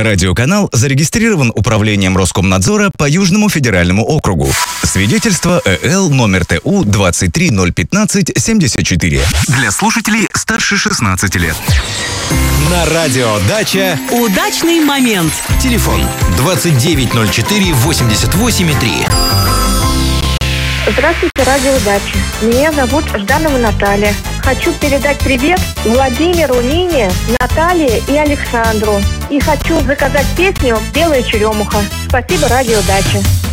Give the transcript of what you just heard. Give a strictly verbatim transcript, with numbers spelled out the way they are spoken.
Радиоканал зарегистрирован Управлением Роскомнадзора по Южному федеральному округу. Свидетельство ЭЛ номер ТУ двадцать три ноль пятнадцать семьдесят четыре. Для слушателей старше шестнадцати лет. На радио «Дача» удачный момент. Телефон двадцать девять ноль четыре восемьдесят восемь три. Здравствуйте, радио «Дача». Меня зовут Жданова Наталья. Хочу передать привет Владимиру, Нине, Наталье и Александру. И хочу заказать песню «Белая черемуха». Спасибо, радио «Дача».